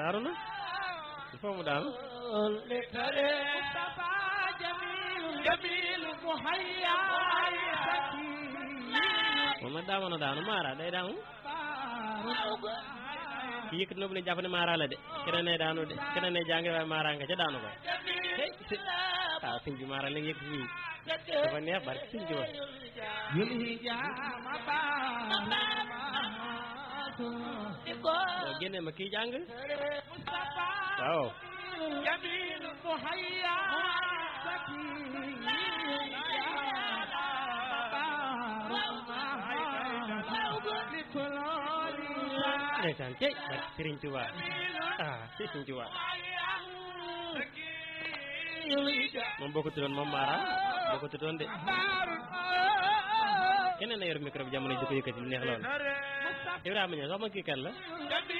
daaru na il faut mu daanu moom nag daa mën a daanu Mara day daanu ki yëkkat na bu ne jàpp ne Mara la de keneen ne daanu de keneen ne jàngi waaye Mara nga ca daanu ko waaw sëñ bi Mara la nga yëkk fii dafa neex barke sëñ bi wax boo génnee ma kii jàng waaw ndeysaan cey barke Sëriñ Tuubaa cey Sëriñ Tuubaa moom boo ko tuddoon moom Mara boo ko tuddoon de keneen na yor micro bi jamono ji di ko yëkkati lu neex lool Ibrahima Niass wax ma kii kan la